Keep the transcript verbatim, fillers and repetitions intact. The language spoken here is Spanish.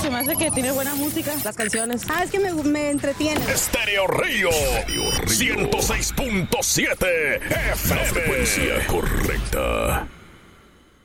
Se me hace que tiene buena música, las canciones. Ah, es que me, me entretiene. Estéreo Río, ciento seis punto siete F M. La frecuencia correcta.